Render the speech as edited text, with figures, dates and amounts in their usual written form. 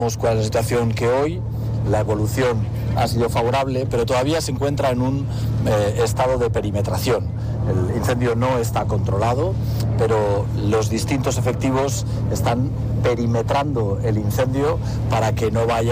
¿Cuál es la situación? Que hoy la evolución ha sido favorable, pero todavía se encuentra en un estado de perimetración. El incendio no está controlado, pero los distintos efectivos están perimetrando el incendio para que no vaya